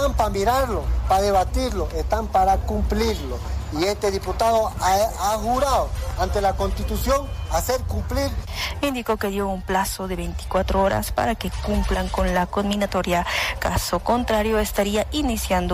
están para mirarlo, para debatirlo, están para cumplirlo. Y este diputado ha jurado ante la Constitución hacer cumplir. Indicó que dio un plazo de 24 horas para que cumplan con la conminatoria. Caso contrario, estaría iniciando